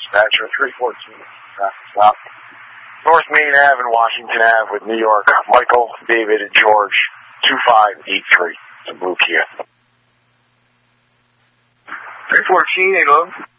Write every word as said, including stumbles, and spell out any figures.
dispatcher, three fourteen. Traffic stop. North Main Ave and Washington Ave with New York. Michael, David, and George, two five eight three. It's a blue Kia. three fourteen, eight eleven.